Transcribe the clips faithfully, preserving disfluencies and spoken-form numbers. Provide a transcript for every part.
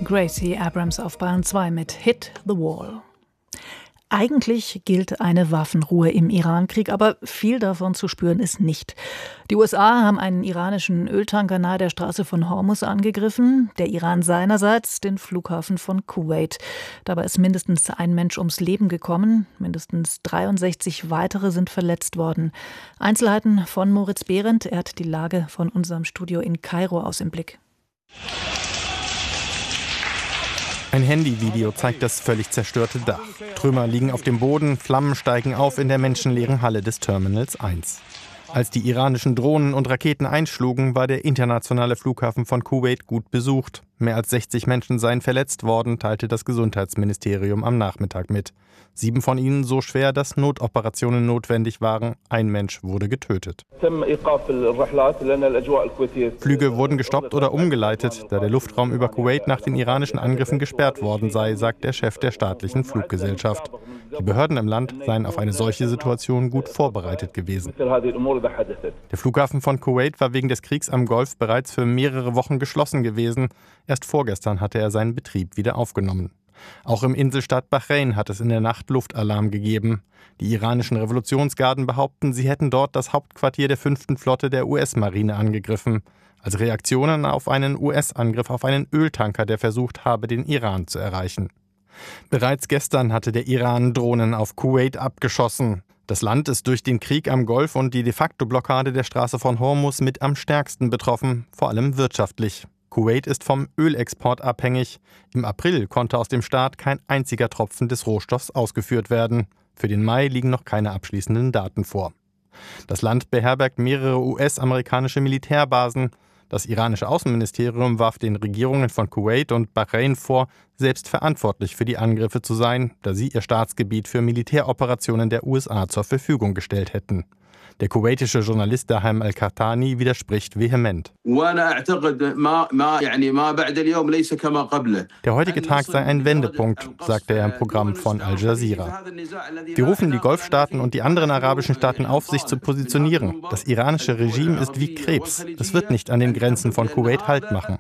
Gracie Abrams auf Bayern zwei mit Hit the Wall. Eigentlich gilt eine Waffenruhe im Iran-Krieg, aber viel davon zu spüren ist nicht. Die U S A haben einen iranischen Öltanker nahe der Straße von Hormuz angegriffen, der Iran seinerseits den Flughafen von Kuwait. Dabei ist mindestens ein Mensch ums Leben gekommen, mindestens dreiundsechzig weitere sind verletzt worden. Einzelheiten von Moritz Behrendt, er hat die Lage von unserem Studio in Kairo aus im Blick. Ein Handyvideo zeigt das völlig zerstörte Dach. Trümmer liegen auf dem Boden, Flammen steigen auf in der menschenleeren Halle des Terminals eins. Als die iranischen Drohnen und Raketen einschlugen, war der internationale Flughafen von Kuwait gut besucht. Mehr als sechzig Menschen seien verletzt worden, teilte das Gesundheitsministerium am Nachmittag mit. Sieben von ihnen so schwer, dass Notoperationen notwendig waren. Ein Mensch wurde getötet. Flüge wurden gestoppt oder umgeleitet, da der Luftraum über Kuwait nach den iranischen Angriffen gesperrt worden sei, sagt der Chef der staatlichen Fluggesellschaft. Die Behörden im Land seien auf eine solche Situation gut vorbereitet gewesen. Der Flughafen von Kuwait war wegen des Kriegs am Golf bereits für mehrere Wochen geschlossen gewesen. Erst vorgestern hatte er seinen Betrieb wieder aufgenommen. Auch im Inselstaat Bahrain hat es in der Nacht Luftalarm gegeben. Die iranischen Revolutionsgarden behaupten, sie hätten dort das Hauptquartier der fünften Flotte der U S-Marine angegriffen. Als Reaktionen auf einen U S-Angriff auf einen Öltanker, der versucht habe, den Iran zu erreichen. Bereits gestern hatte der Iran Drohnen auf Kuwait abgeschossen. Das Land ist durch den Krieg am Golf und die de facto Blockade der Straße von Hormuz mit am stärksten betroffen, vor allem wirtschaftlich. Kuwait ist vom Ölexport abhängig. Im April konnte aus dem Staat kein einziger Tropfen des Rohstoffs ausgeführt werden. Für den Mai liegen noch keine abschließenden Daten vor. Das Land beherbergt mehrere U S-amerikanische Militärbasen. Das iranische Außenministerium warf den Regierungen von Kuwait und Bahrain vor, selbst verantwortlich für die Angriffe zu sein, da sie ihr Staatsgebiet für Militäroperationen der U S A zur Verfügung gestellt hätten. Der kuwaitische Journalist Dahem Al-Qahtani widerspricht vehement. Der heutige Tag sei ein Wendepunkt, sagte er im Programm von Al Jazeera. Wir rufen die Golfstaaten und die anderen arabischen Staaten auf, sich zu positionieren. Das iranische Regime ist wie Krebs. Es wird nicht an den Grenzen von Kuwait Halt machen.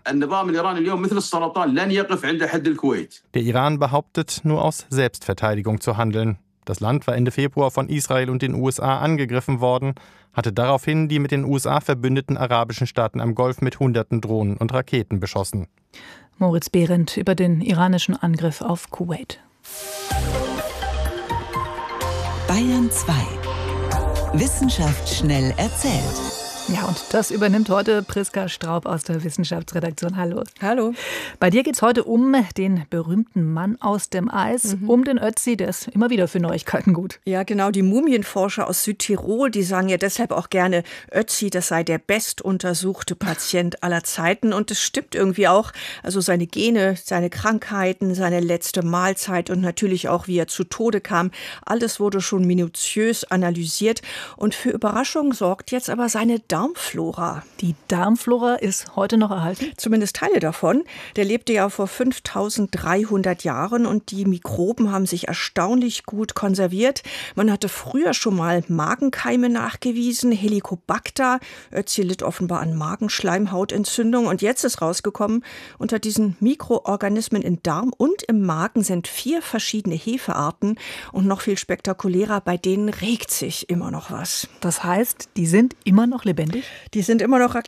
Der Iran behauptet, nur aus Selbstverteidigung zu handeln. Das Land war Ende Februar von Israel und den U S A angegriffen worden, hatte daraufhin die mit den U S A verbündeten arabischen Staaten am Golf mit hunderten Drohnen und Raketen beschossen. Moritz Behrendt über den iranischen Angriff auf Kuwait. Bayern zwei. Wissenschaft schnell erzählt. Ja, und das übernimmt heute Priska Straub aus der Wissenschaftsredaktion. Hallo. Hallo. Bei dir geht es heute um den berühmten Mann aus dem Eis, mhm. um den Ötzi, der ist immer wieder für Neuigkeiten gut. Ja, genau, die Mumienforscher aus Südtirol, die sagen ja deshalb auch gerne, Ötzi, das sei der bestuntersuchte Patient aller Zeiten. Und das stimmt irgendwie auch. Also seine Gene, seine Krankheiten, seine letzte Mahlzeit und natürlich auch, wie er zu Tode kam, alles wurde schon minutiös analysiert. Und für Überraschung sorgt jetzt aber seine Darmflora. Die Darmflora ist heute noch erhalten? Zumindest Teile davon. Der lebte ja vor fünftausenddreihundert Jahren und die Mikroben haben sich erstaunlich gut konserviert. Man hatte früher schon mal Magenkeime nachgewiesen, Helicobacter. Ötzi litt offenbar an Magenschleimhautentzündung und jetzt ist rausgekommen, unter diesen Mikroorganismen im Darm und im Magen sind vier verschiedene Hefearten und noch viel spektakulärer, bei denen regt sich immer noch was. Das heißt, die sind immer noch lebendig? Die sind immer noch